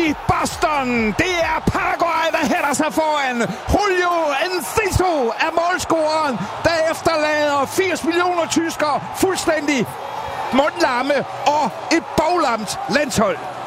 i Boston. Det er Paraguay, der hætter sig foran. Julio Enciso er målscoreren, der efterlader 80 millioner tyskere fuldstændig mundlamme og et boglamt landshold.